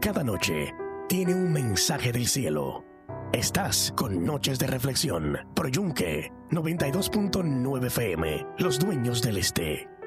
cada noche tiene un mensaje del cielo. Estás con Noches de Reflexión, por Yunque 92.9 FM, Los Dueños del Este.